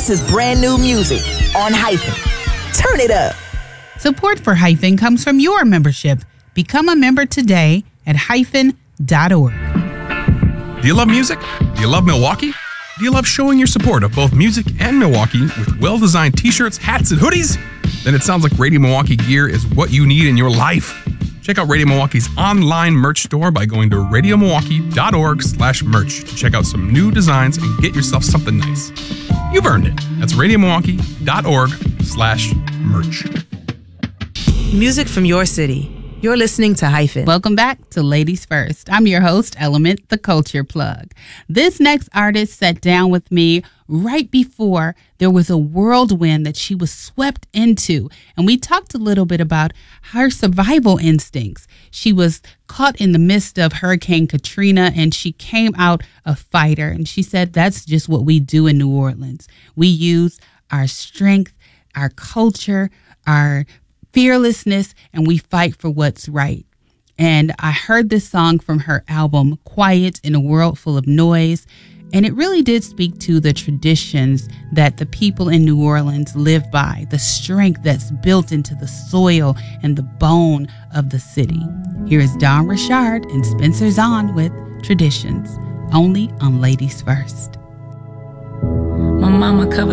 This is brand new music on Hyphen. Turn it up. Support for Hyphen comes from your membership. Become a member today at hyphen.org. Do you love music? Do you love Milwaukee? Do you love showing your support of both music and Milwaukee with well-designed t-shirts, hats, and hoodies? Then it sounds like Radio Milwaukee gear is what you need in your life. Check out Radio Milwaukee's online merch store by going to radiomilwaukee.org/merch to check out some new designs and get yourself something nice. You've earned it. That's radiomilwaukee.org/merch. Music from your city. You're listening to Hyphen. Welcome back to Ladies First. I'm your host, Element, the culture plug. This next artist sat down with me right before there was a whirlwind that she was swept into. And we talked a little bit about her survival instincts. She was caught in the midst of Hurricane Katrina and she came out a fighter. And she said, that's just what we do in New Orleans. We use our strength, our culture, our fearlessness, and we fight for what's right. And I heard this song from her album, Quiet in a World Full of Noise, and it really did speak to the traditions that the people in New Orleans live by, the strength that's built into the soil and the bone of the city. Here is Dawn Richard and Spencer Zahn with Traditions, only on Ladies First. My mama covered